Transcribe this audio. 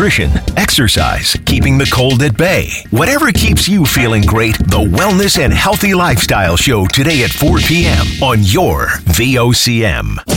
nutrition, exercise, keeping the cold at bay. Whatever keeps you feeling great, the Wellness and Healthy Lifestyle Show today at 4 p.m. on your VOCM.